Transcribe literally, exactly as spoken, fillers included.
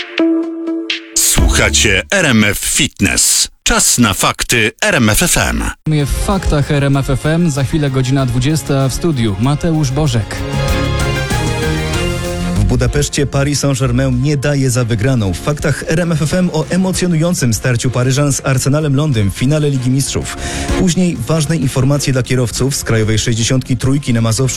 Słuchacie R M F Fitness. Czas na fakty R M F F M. W faktach R M F F M za chwilę godzina dwudziesta, w studiu Mateusz Bożek. W Budapeszcie Paris Saint-Germain nie daje za wygraną. W faktach R M F F M o emocjonującym starciu Paryżan z Arsenalem Londyn w finale Ligi Mistrzów. Później ważne informacje dla kierowców z Krajowej sześćdziesiątki Trójki na Mazowszu.